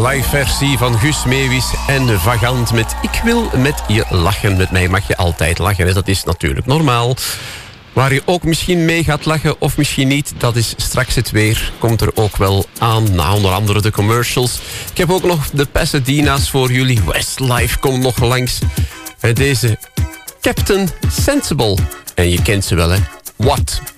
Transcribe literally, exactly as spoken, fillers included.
live versie van Guus Meeuwis en Vagant met Ik wil met je lachen. Met mij mag je altijd lachen, hè? Dat is natuurlijk normaal. Waar je ook misschien mee gaat lachen of misschien niet, dat is straks het weer. Komt er ook wel aan, nou, onder andere de commercials. Ik heb ook nog de Pasadena's voor jullie. Westlife komt nog langs. En deze Captain Sensible. En je kent ze wel, hè? What?